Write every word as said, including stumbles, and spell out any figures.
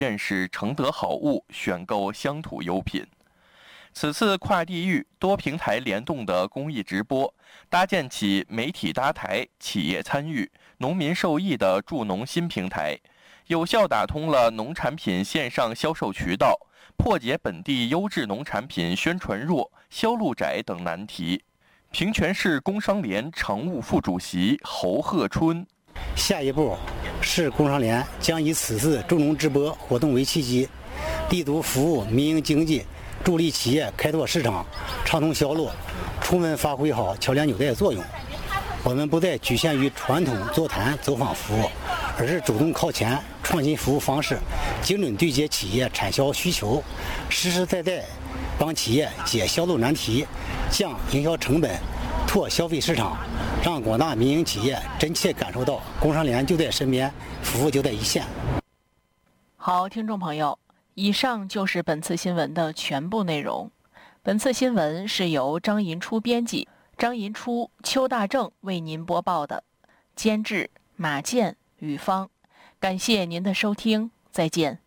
认识承德好物，选购乡土优品。此次跨地域多平台联动的公益直播，搭建起媒体搭台、企业参与、农民受益的助农新平台，有效打通了农产品线上销售渠道，破解本地优质农产品宣传弱、销路窄等难题。平泉市工商联常务副主席侯鹤春： 下一步，市工商联将以此次助农直播活动为契机，力图服务民营经济，助力企业开拓市场，畅通销路，充分发挥好桥梁纽带的作用。我们不再局限于传统座谈走访服务，而是主动靠前，创新服务方式，精准对接企业产销需求，实实在在帮企业解销路难题，降营销成本，拓消费市场，让广大民营企业真切感受到工商联就在身边，服务就在一线。 好，听众朋友，以上就是本次新闻的全部内容。本次新闻是由张银初编辑，张银初、邱大正为您播报的，监制马健、雨芳。感谢您的收听，再见。